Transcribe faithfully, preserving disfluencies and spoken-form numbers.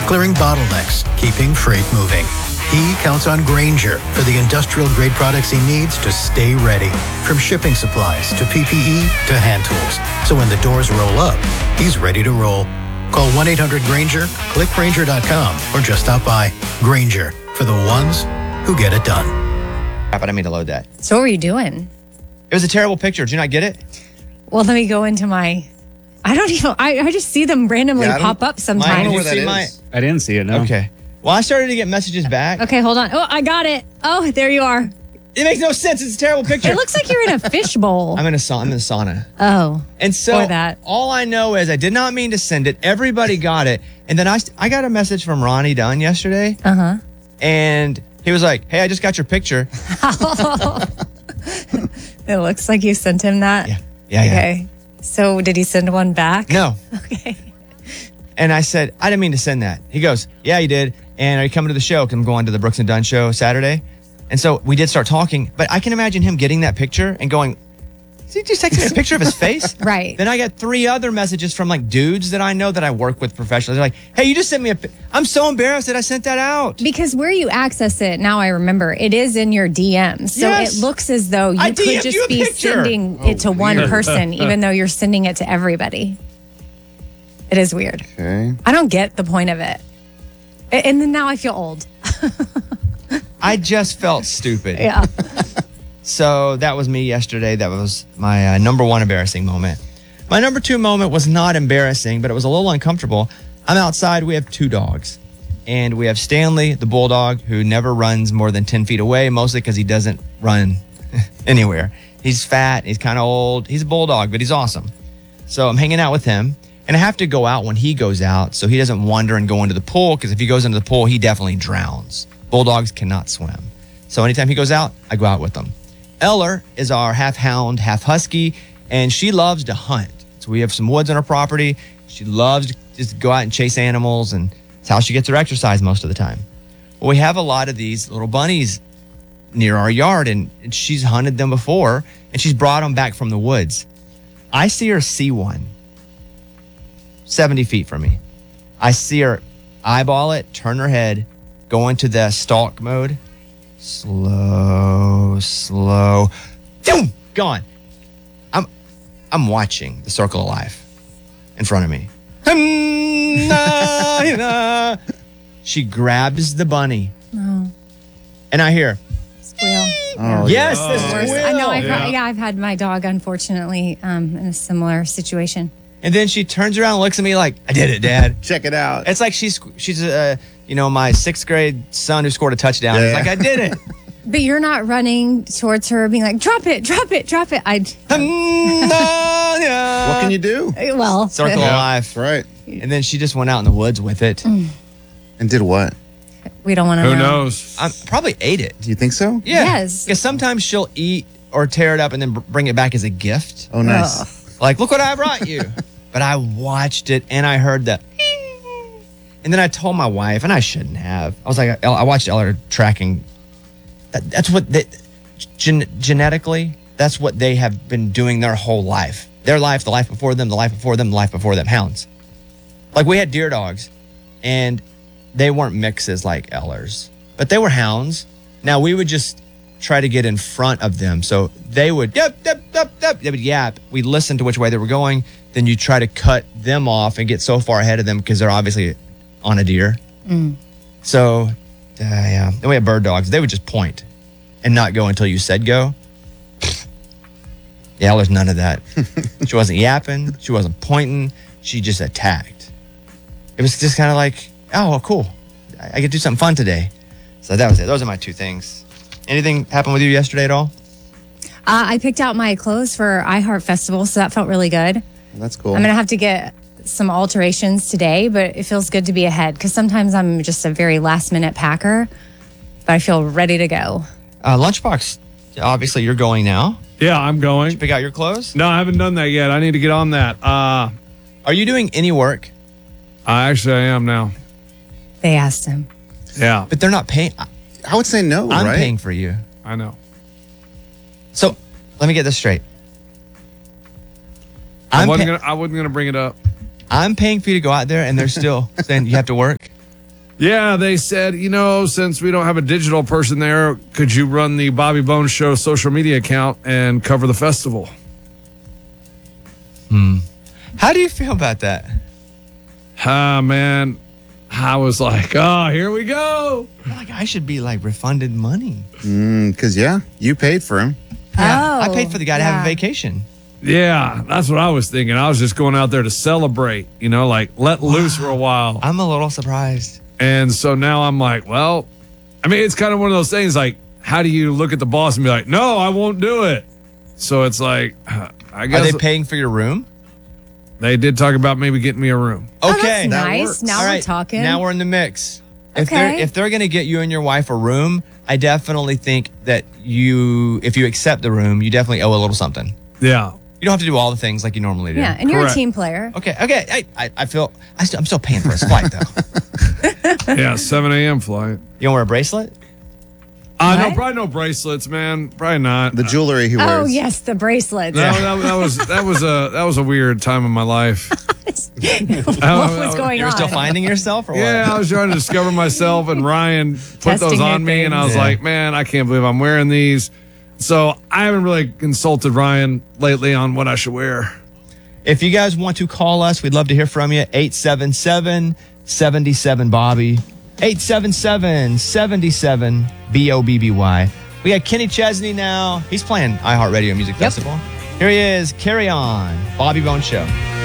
clearing bottlenecks, keeping freight moving. He counts on Grainger for the industrial-grade products he needs to stay ready. From shipping supplies to P P E to hand tools. So when the doors roll up, he's ready to roll. Call one eight hundred Grainger, click Grainger dot com, or just stop by. Grainger, for the ones who get it done. I didn't mean to load that. So what were you doing? It was a terrible picture. Did you not get it? Well, let me go into my... I don't even... I, I just see them randomly Yeah, I don't- pop up Mine, sometimes. did you where that see is. my... I didn't see it, no. Okay. Well, I started to get messages back. Okay, hold on. Oh, I got it. Oh, there you are. It makes no sense. It's a terrible picture. It looks like you're in a fishbowl. I'm in a sauna. I'm in a sauna. Oh. And so Or that. all I know is I did not mean to send it. Everybody got it. And then I, I got a message from Ronnie Dunn yesterday. Uh-huh. And he was like, hey, I just got your picture. It looks like you sent him that? Yeah. Yeah, yeah. Okay. So did he send one back? No. Okay. And I said, I didn't mean to send that. He goes, yeah, you did. And are you coming to the show? Because I'm going to the Brooks and Dunn show Saturday. And so we did start talking. But I can imagine him getting that picture and going, is he just texting me a picture of his face? Right. Then I got three other messages from like dudes that I know that I work with professionally. They're like, hey, you just sent me a pi- I'm so embarrassed that I sent that out. Because where you access it, now I remember, it is in your D Ms. So Yes. it looks as though you I could D M'd just you a be picture. sending Oh, it to one weird. person, even though you're sending it to everybody. It is weird. Okay. I don't get the point of it. A- And then now I feel old. I just felt stupid. Yeah. So that was me yesterday. That was my uh, number one embarrassing moment. My number two moment was not embarrassing, but it was a little uncomfortable. I'm outside. We have two dogs. And we have Stanley, the bulldog, who never runs more than ten feet away, mostly because he doesn't run anywhere. He's fat. He's kind of old. He's a bulldog, but he's awesome. So I'm hanging out with him. And I have to go out when he goes out so he doesn't wander and go into the pool, because if he goes into the pool, he definitely drowns. Bulldogs cannot swim. So anytime he goes out, I go out with him. Eller is our half hound, half husky, and she loves to hunt. So we have some woods on our property. She loves to just go out and chase animals, and it's how she gets her exercise most of the time. Well, we have a lot of these little bunnies near our yard, and, and she's hunted them before, and she's brought them back from the woods. I see her see one seventy feet from me. I see her eyeball it, turn her head, go into the stalk mode. Slow, slow. Boom! Gone. I'm I'm watching the circle of life in front of me. She grabs the bunny. Oh, And I hear, squeal. Oh, yes, yeah. the Worse. squeal. I know. I've, Yeah. yeah, I've had my dog, unfortunately, um, in a similar situation. And then she turns around and looks at me like, I did it, Dad. Check it out. It's like she's, she's uh, you know, my sixth grade son who scored a touchdown. He's Yeah. like, I did it. But you're not running towards her, being like, "Drop it, drop it, drop it." I What can you do? well, Circle of life. That's right. And then she just went out in the woods with it. Mm. And did what? we don't want to Who know. knows? I probably ate it. Do you think so? Yeah. Yes. Because sometimes she'll eat or tear it up and then br- bring it back as a gift. Oh, nice. Ugh. Like, look what I brought you. But I watched it and I heard the. And then I told my wife, and I shouldn't have. I was like, I watched Eller tracking. That, that's what they, gen, genetically, that's what they have been doing their whole life. Their life, the life before them, the life before them, the life before them. Hounds. Like, we had deer dogs, and they weren't mixes like Ellers, but they were hounds. Now, we would just try to get in front of them. So they would, yep, yep, yep, yep, they would yap. We'd listen to which way they were going. Then you try to cut them off and get so far ahead of them because they're obviously on a deer. Mm. So, uh, yeah. Then we had bird dogs. They would just point and not go until you said go. Yeah, there's none of that. She wasn't yapping. She wasn't pointing. She just attacked. It was just kind of like, oh, cool. I, I get to do something fun today. So that was it. Those are my two things. Anything happen with you yesterday at all? Uh, I picked out my clothes for iHeart Festival, so that felt really good. That's cool. I'm gonna have to get some alterations today, but it feels good to be ahead because sometimes I'm just a very last minute packer, but I feel ready to go. Uh, Lunchbox, obviously you're going now. Yeah, I'm going. Pick out your clothes. No, I haven't done that yet. I need to get on that. Uh, Are you doing any work? I actually I am now. They asked him. Yeah, But they're not paying. I would say no, I'm right? paying for you. I know. So let me get this straight. I I'm, wasn't pa- gonna. I wasn't gonna bring it up. I'm paying for you to go out there, and they're still saying you have to work. Yeah, they said, you know, since we don't have a digital person there, could you run the Bobby Bones Show social media account and cover the festival? How do you feel about that? Ah, man, I was like, oh, here we go. I feel like I should be like refunded money. Because, yeah, you paid for him. Yeah, I Oh, paid for the guy to have a yeah. vacation. Yeah, that's what I was thinking. I was just going out there to celebrate, you know, like let loose for a while. I'm a little surprised. And so now I'm like, well, I mean, it's kind of one of those things like, how do you look at the boss and be like, no, I won't do it? So it's like, I Are guess they paying for your room? they did talk about maybe getting me a room. Oh, Okay. that's That nice. works. Now All we're right, talking. Now we're in the mix. If they're Okay. if they're gonna get you and your wife a room, I definitely think that you, if you accept the room, you definitely owe a little something. Yeah. You don't have to do all the things like you normally do. yeah, and you're Correct. a team player. Okay. Okay. I I, I feel I st- I'm still paying for his flight though. Yeah, seven a.m. flight. You want to wear a bracelet? Uh, no, What? probably no bracelets, man. Probably not. The jewelry he wears. Oh yes, the bracelets. that, that, that was that was a that was a weird time in my life. what was going You were on? still finding yourself, or Yeah, what? I was trying to discover myself, and Ryan put Testing those new on me, and I was things. Yeah. like, man, I can't believe I'm wearing these. So I haven't really consulted Ryan lately on what I should wear. If you guys want to call us, we'd love to hear from you. eight seven seven, seven seven, Bobby. eight seven seven, seven seven, B O B B Y. We got Kenny Chesney now. He's playing iHeartRadio Music Festival. Here he is. Carry on. Bobby Bones Show.